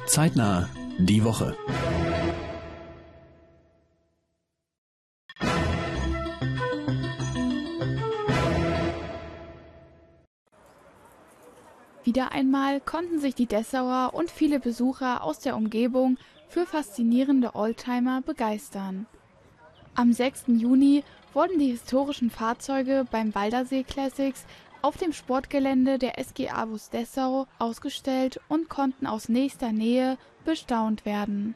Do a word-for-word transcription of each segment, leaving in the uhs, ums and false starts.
Zeitnah die Woche. Wieder einmal konnten sich die Dessauer und viele Besucher aus der Umgebung für faszinierende Oldtimer begeistern. Am sechsten Juni wurden die historischen Fahrzeuge beim Waldersee Classics auf dem Sportgelände der S G Avus Dessau ausgestellt und konnten aus nächster Nähe bestaunt werden.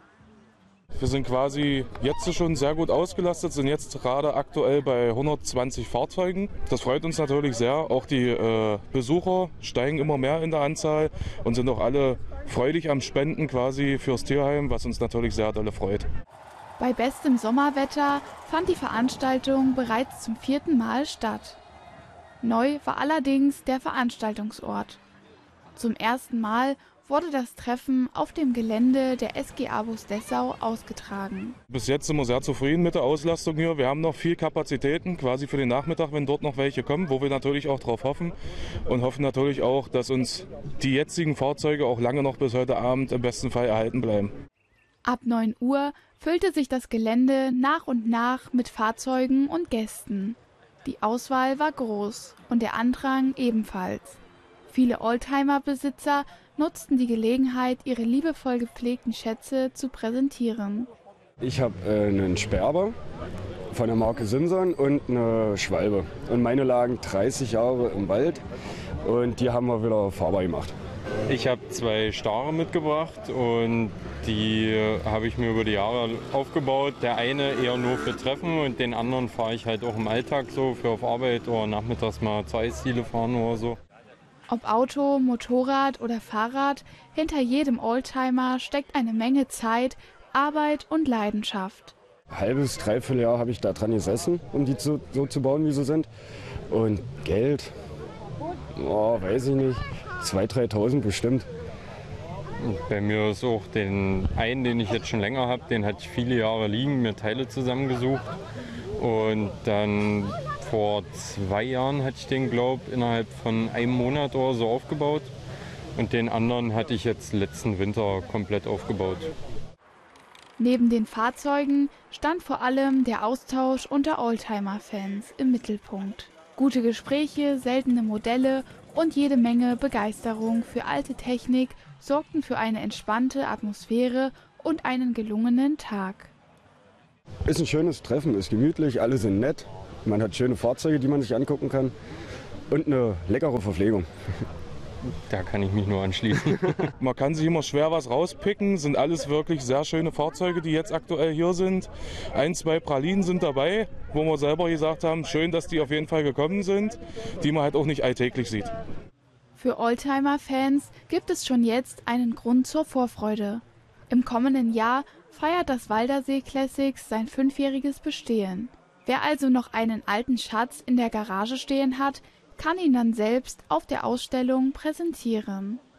Wir sind quasi jetzt schon sehr gut ausgelastet, sind jetzt gerade aktuell bei hundertzwanzig Fahrzeugen. Das freut uns natürlich sehr. Auch die äh, Besucher steigen immer mehr in der Anzahl und sind auch alle freudig am Spenden quasi fürs Tierheim, was uns natürlich sehr dolle freut. Bei bestem Sommerwetter fand die Veranstaltung bereits zum vierten Mal statt. Neu war allerdings der Veranstaltungsort. Zum ersten Mal wurde das Treffen auf dem Gelände der S G Avus Dessau ausgetragen. Bis jetzt sind wir sehr zufrieden mit der Auslastung hier. Wir haben noch viel Kapazitäten quasi für den Nachmittag, wenn dort noch welche kommen, wo wir natürlich auch drauf hoffen und hoffen natürlich auch, dass uns die jetzigen Fahrzeuge auch lange noch bis heute Abend im besten Fall erhalten bleiben. Ab neun Uhr füllte sich das Gelände nach und nach mit Fahrzeugen und Gästen. Die Auswahl war groß und der Andrang ebenfalls. Viele Oldtimer-Besitzer nutzten die Gelegenheit, ihre liebevoll gepflegten Schätze zu präsentieren. Ich habe äh, einen Sperber von der Marke Simson und eine Schwalbe. Und meine lagen dreißig Jahre im Wald und die haben wir wieder fahrbar gemacht. Ich habe zwei Stare mitgebracht und die habe ich mir über die Jahre aufgebaut. Der eine eher nur für Treffen und den anderen fahre ich halt auch im Alltag so für auf Arbeit oder nachmittags mal zur Eisdiele fahren oder so. Ob Auto, Motorrad oder Fahrrad, hinter jedem Oldtimer steckt eine Menge Zeit, Arbeit und Leidenschaft. Ein halbes, dreiviertel Jahr habe ich da dran gesessen, um die zu, so zu bauen, wie sie sind. Und Geld, oh, weiß ich nicht, zweitausend, dreitausend bestimmt. Bei mir ist auch den einen, den ich jetzt schon länger habe, den hatte ich viele Jahre liegen, mir Teile zusammengesucht. Und dann vor zwei Jahren hatte ich den, glaube ich, innerhalb von einem Monat oder so aufgebaut. Und den anderen hatte ich jetzt letzten Winter komplett aufgebaut. Neben den Fahrzeugen stand vor allem der Austausch unter Oldtimer-Fans im Mittelpunkt. Gute Gespräche, seltene Modelle und jede Menge Begeisterung für alte Technik sorgten für eine entspannte Atmosphäre und einen gelungenen Tag. Ist ein schönes Treffen, ist gemütlich, alle sind nett. Man hat schöne Fahrzeuge, die man sich angucken kann und eine leckere Verpflegung. Da kann ich mich nur anschließen. Man kann sich immer schwer was rauspicken, sind alles wirklich sehr schöne Fahrzeuge, die jetzt aktuell hier sind. Ein, zwei Pralinen sind dabei, wo wir selber gesagt haben, schön, dass die auf jeden Fall gekommen sind, die man halt auch nicht alltäglich sieht. Für Oldtimer-Fans gibt es schon jetzt einen Grund zur Vorfreude. Im kommenden Jahr feiert das Waldersee Classics sein fünfjähriges Bestehen. Wer also noch einen alten Schatz in der Garage stehen hat, kann ihn dann selbst auf der Ausstellung präsentieren.